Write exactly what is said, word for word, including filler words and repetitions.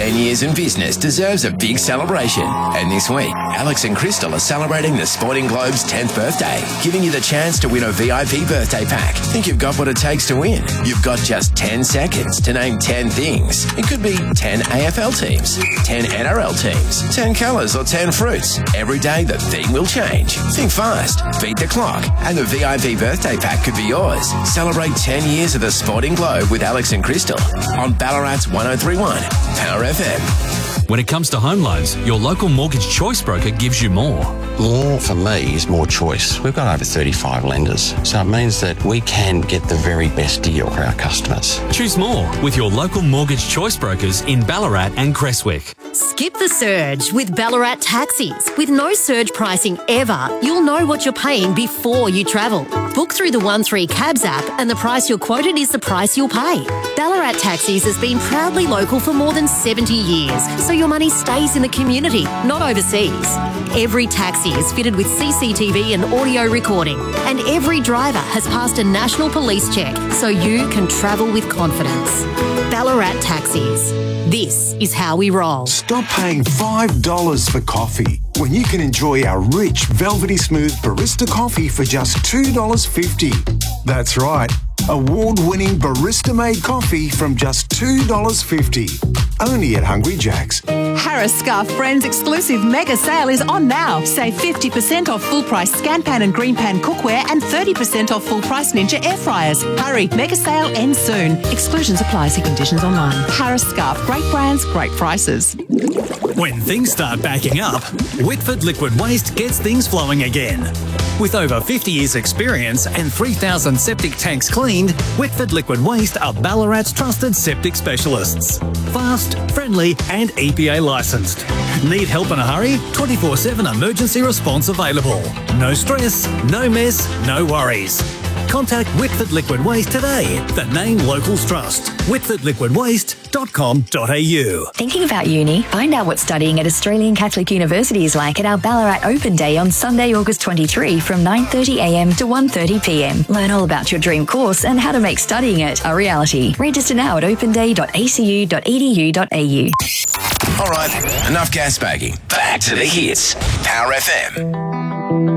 ten years in business deserves a big celebration. And this week, Alex and Crystal are celebrating the Sporting Globe's tenth birthday, giving you the chance to win a V I P birthday pack. Think you've got what it takes to win? You've got just ten seconds to name ten things. It could be ten A F L teams, ten N R L teams, ten colours or ten fruits. Every day the theme will change. Think fast, beat the clock, and the V I P birthday pack could be yours. Celebrate ten years of the Sporting Globe with Alex and Crystal on Ballarat's one oh three point one Power F M. When it comes to home loans, your local mortgage choice broker gives you more. More for me is more choice. We've got over thirty-five lenders, so it means that we can get the very best deal for our customers. Choose more with your local mortgage choice brokers in Ballarat and Creswick. Skip the surge with Ballarat Taxis. With no surge pricing ever, you'll know what you're paying before you travel. Book through the one three Cabs app and the price you're quoted is the price you'll pay. Ballarat Taxis has been proudly local for more than seventy years, so your money stays in the community, not overseas. Every taxi is fitted with C C T V and audio recording, and every driver has passed a national police check, so you can travel with confidence. Ballarat Taxis. This is how we roll. Stop paying five dollars for coffee when you can enjoy our rich, velvety smooth barista coffee for just two dollars fifty. That's right, award-winning barista-made coffee from just two dollars fifty. Only at Hungry Jack's. Harris Scarf Friends exclusive mega sale is on now. Save fifty percent off full price Scan Pan and Green Pan cookware and thirty percent off full price Ninja air fryers. Hurry, mega sale ends soon. Exclusions apply. See conditions online. Harris Scarf, great brands, great prices. When things start backing up, Whitford Liquid Waste gets things flowing again. With over fifty years experience and three thousand septic tanks cleaned, Whitford Liquid Waste are Ballarat's trusted septic specialists. Fast, friendly and E P A licensed. Need help in a hurry? twenty-four seven emergency response available. No stress, no mess, no worries. Contact Whitford Liquid Waste today. The name locals trust. whitford liquid waste dot com dot a u. Thinking about uni? Find out what studying at Australian Catholic University is like at our Ballarat Open Day on Sunday, August twenty-third from nine thirty a m to one thirty p m. Learn all about your dream course and how to make studying it a reality. Register now at open day dot a c u dot e d u dot a u. All right, enough gas bagging. Back to the hits. Power F M.